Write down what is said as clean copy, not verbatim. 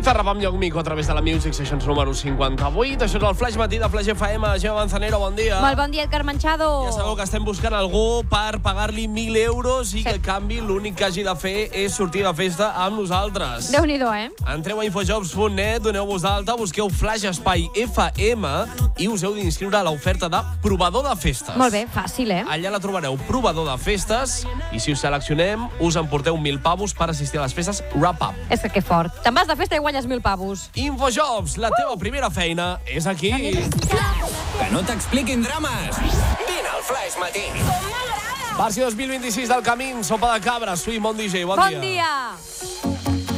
Zarrap amb Lloc Mico a través de la Music Sessions número 58. Això és el Flash Matí de Flash FM. Gemma Manzanero, bon dia. Molt bon dia, Edgar Manchado. Ja sabeu que estem buscant algú per pagar-li 1.000 euros i que, en canvi, l'únic que hagi de fer és sortir de festa amb nosaltres. Déu-n'hi-do, Entreu a infojobs.net, doneu-vos d'alta, busqueu Flash Espai FM i us heu d'inscriure a l'oferta de provador de festes. Molt bé, fàcil, Allà la trobareu, provador de festes, i si us seleccionem, us emporteu 1.000 pavos per assistir a les festes Wrap Up. És que fort. Te'n vas de festa i guanyes 1.000 pavos. Infojobs, la teva primera feina és aquí. Que no t'expliquin drames. Vine al Flash Matí. Versió 2026 del Camín, Sopa de Cabra, Sui Mon DJ, bon dia. Bon dia.